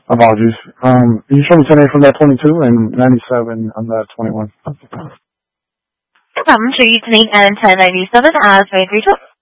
Apologies. You show me 10A from that 22 and 97 on that 21. Show you 10 and 1097 as we agreed to.